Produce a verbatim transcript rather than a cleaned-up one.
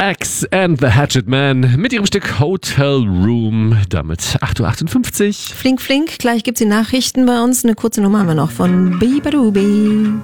Axe and the Hatchet Man mit ihrem Stück Hotel Room. Damit acht Uhr achtundfünfzig. Flink, flink. Gleich gibt's die Nachrichten bei uns. Eine kurze Nummer haben wir noch von Bibadubi.